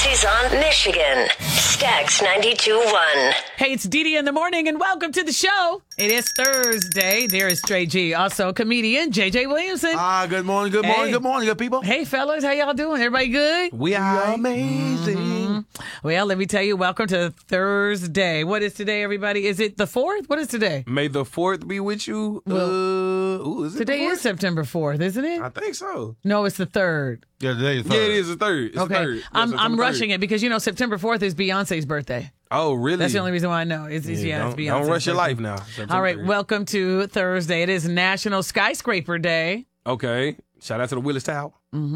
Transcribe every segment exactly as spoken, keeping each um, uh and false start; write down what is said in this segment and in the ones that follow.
She's on Michigan. Stax ninety-two point one. Hey, it's Dee Dee in the morning, and welcome to the show. It is Thursday. There is Stray G, also comedian J J Williamson. Ah, good morning, good morning, Hey. good morning, good people. Hey, fellas, how y'all doing? Everybody good? We are amazing. Mm-hmm. Well, let me tell you, welcome to Thursday. What is today, everybody? Is it the fourth? What is today? May the fourth be with you. Well, uh, ooh, is it Today the is fourth? September fourth, isn't it? I think so. No, it's the third. Yeah, today is Yeah, it is the third. It's Okay, the third. Yeah, I'm September I'm rushing third. it because you know September fourth is Beyonce's birthday. Oh, really? That's the only reason why I know. It's, it's yeah, don't, it's Beyonce's don't rush your birthday. life now. September All right, third. welcome to Thursday. It is National Skyscraper Day, Okay. Shout out to the Willis Tower.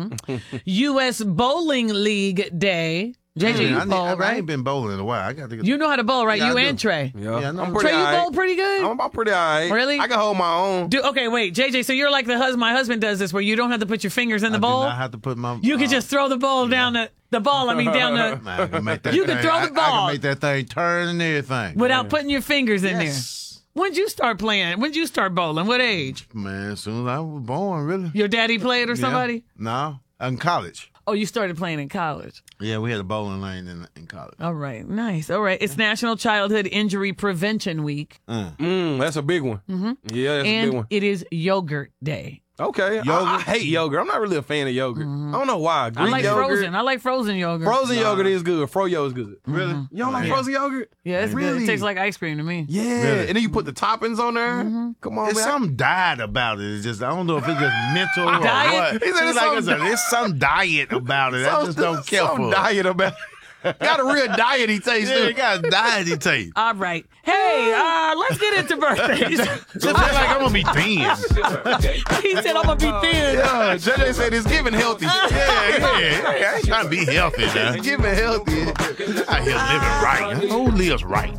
U S Bowling League Day. J J, I, you need- bowl, I, I right? ain't been bowling in a while. I got to get. You know how to bowl, right? Yeah, you I and do. Trey. Yeah, Yeah, I know. I'm pretty Trey, you all right. bowl pretty good? I'm, I'm pretty all right. Really? I can hold my own. Do, okay, wait, J J, so you're like the husband, my husband does this where you don't have to put your fingers in the I bowl? do not have to put my. You can uh, just throw the ball down the, the ball, I mean, down the, Man, I can make that You can thing- throw the I- I, ball. can make that thing turn and everything. without putting your fingers in Yes. there. When'd you start playing? When'd you start bowling? What age? Man, as soon as I was born, really. Your daddy played or somebody? Yeah. No, in college. Oh, you started playing in college. Yeah, we had a bowling lane in in college. All right, nice. All right, it's National Childhood Injury Prevention Week, Mm, that's a big one. Mm-hmm. Yeah, that's a big and one. it is Yogurt Day. Okay. Yogurt. I, I hate yogurt. I'm not really a fan of yogurt. I don't know why. Greek I like yogurt. frozen. I like frozen yogurt. Frozen yogurt is good. Froyo is good. Really? Mm-hmm. You don't like Yeah. frozen yogurt? Yeah, it's good. Really? It tastes like ice cream to me. Yeah. Really? And then you put the toppings on there. Come on, It's man. some diet about it. It's just I don't know if it's just mental or Diet? what. He said Seems it's like some it's, a, it's some diet about it. I Some- just don't care some for it. diet about Got a real diet he tastes. Yeah, too. it got a diet he takes. All right. Hey, uh, let's get into birthdays. Just feel like I'm gonna be thin. He said I'm going to be thin. Yeah, J J said it's giving healthy. Yeah, yeah. Hey, I ain't trying to be healthy now. It's giving healthy. I here living right. Who lives right?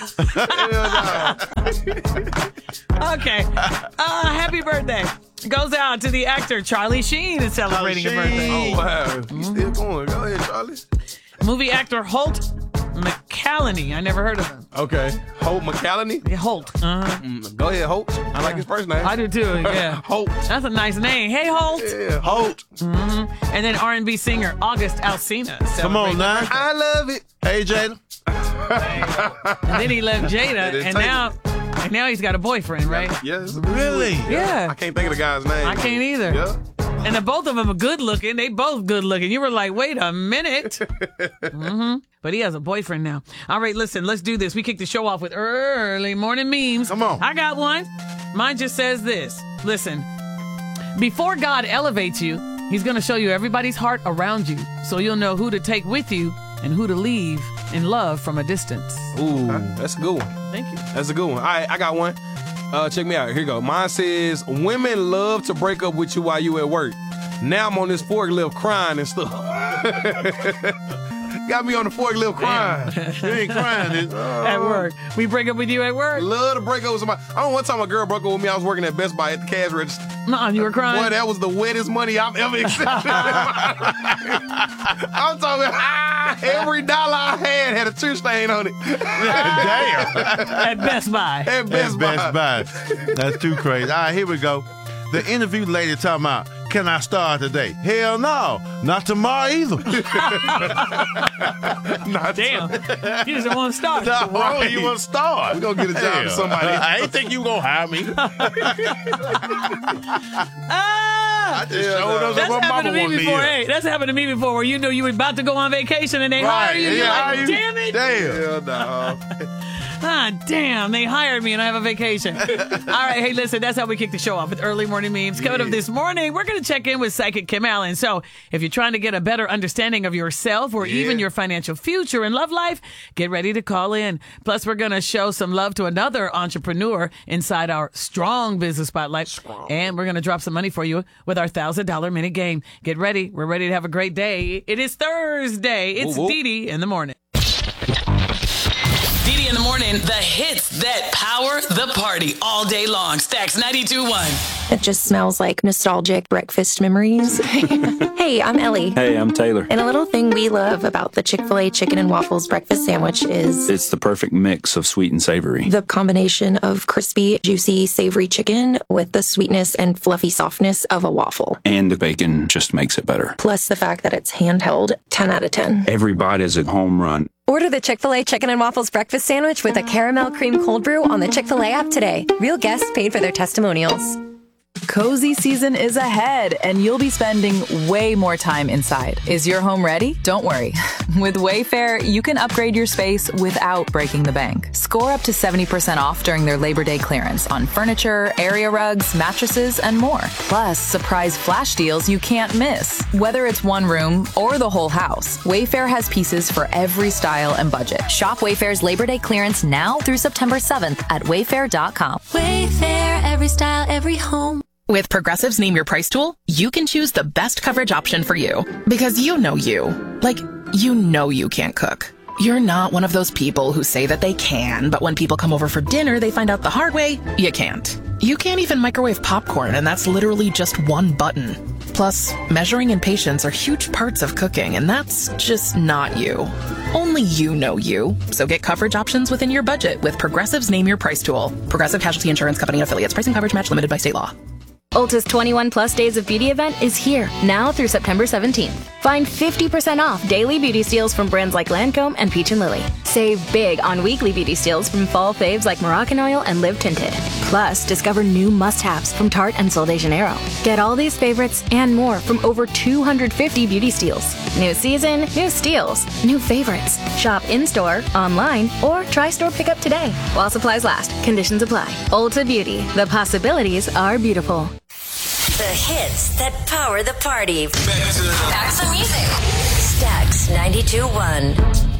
Okay. Uh, happy birthday. Goes out to the actor Charlie Sheen is celebrating Charlie a birthday. Sheen. Oh, wow. You still going. Go ahead, Charlie. Movie actor Holt McCallany. I never heard of him. Okay. Holt McCallany. Yeah, Holt. Uh-huh. Mm, go ahead, Holt. I like his first name. I do too, yeah. Holt. That's a nice name. Hey, Holt. Yeah, Holt. And then R and B singer August Alsina. Come on celebrating now. a birthday. I love it. Hey, Jada. And then he left Jada, At his and table. now, and now he's got a boyfriend, right? Yes. Really? Yeah. I can't think of the guy's name. I can't either. Yeah. And the both of them are good looking. They both good looking. You were like, wait a minute. hmm But he has a boyfriend now. All right, listen, let's do this. We kick the show off with early morning memes. Come on. I got one. Mine just says this. Listen, before God elevates you, he's going to show you everybody's heart around you so you'll know who to take with you and who to leave in love from a distance. Ooh, that's a good one. Thank you. That's a good one. All right, I got one. Uh, check me out. Here you go. Mine says, women love to break up with you while you at work. Now I'm on this forklift crying and stuff. Got me on the forklift crying. You ain't crying. It's, At work. We break up with you at work? Love to break up with somebody. I don't know, one time a girl broke up with me. I was working at Best Buy at the cash register. Nuh-uh, you were crying? Boy, that was the wettest money I've ever accepted. I'm talking ah, every dollar I had had a tear stain on it. damn. At Best Buy. At Best That's Buy. Best Buy. That's too crazy. All right, here we go. The interview lady talking about, can I start today? Hell no. Not tomorrow either. Not Damn. You just don't want to start. No, Right. you want to start? We gonna get a job Hell. to somebody. I ain't think you gonna hire me. Ah! I just Yeah, showed no. up That's what my happened to mama me wanted me before. here. Hey, that's happened to me before where you know you were about to go on vacation and they Right, hire you. You're yeah, like, you- damn it. Damn. Hell no. Ah, damn. They hired me and I have a vacation. All right. Hey, listen, that's how we kick the show off with early morning memes. Coming up this morning, we're going to check in with psychic Kim Allen. So if you're trying to get a better understanding of yourself or even your financial future and love life, get ready to call in. Plus, we're going to show some love to another entrepreneur inside our Strong Business Spotlight. Strong. And we're going to drop some money for you with our one thousand dollars minute game. Get ready. We're ready to have a great day. It is Thursday. It's Whoa, whoa. Dee Dee in the morning. Dee Dee in the morning, the hits that power the party all day long. Stax ninety-two point one. It just smells like nostalgic breakfast memories. Hey, I'm Ellie. Hey, I'm Taylor. And a little thing we love about the Chick-fil-A chicken and waffles breakfast sandwich is It's the perfect mix of sweet and savory. the combination of crispy, juicy, savory chicken with the sweetness and fluffy softness of a waffle. And the bacon just makes it better. Plus the fact that it's handheld, ten out of ten. Every bite is a home run. Order the Chick-fil-A Chicken and Waffles Breakfast Sandwich with a caramel cream cold brew on the Chick-fil-A app today. Real guests paid for their testimonials. Cozy season is ahead, and you'll be spending way more time inside. Is your home ready? Don't worry. With Wayfair, you can upgrade your space without breaking the bank. Score up to seventy percent off during their Labor Day clearance on furniture, area rugs, mattresses, and more. Plus, surprise flash deals you can't miss. Whether it's one room or the whole house, Wayfair has pieces for every style and budget. Shop Wayfair's Labor Day clearance now through September seventh at wayfair dot com. Wayfair, every style, every home. With Progressive's Name Your Price tool, you can choose the best coverage option for you. Because you know you. Like, you know you can't cook. You're not one of those people who say that they can, but when people come over for dinner, they find out the hard way, you can't. You can't even microwave popcorn, and that's literally just one button. Plus, measuring and patience are huge parts of cooking, and that's just not you. Only you know you. So get coverage options within your budget with Progressive's Name Your Price tool. Progressive Casualty Insurance Company and affiliates. Pricing coverage match limited by state law. Ulta's twenty-one plus Days of Beauty event is here, now through September seventeenth. Find fifty percent off daily beauty steals from brands like Lancome and Peach and Lily. Save big on weekly beauty steals from fall faves like Moroccan Oil and Live Tinted. Plus, discover new must-haves from Tarte and Sol de Janeiro. Get all these favorites and more from over two hundred fifty beauty steals. New season, new steals, new favorites. Shop in-store, online, or try store pickup today. While supplies last, conditions apply. Ulta Beauty, the possibilities are beautiful. The hits that power the party. Back to the music. Stax ninety-two point one.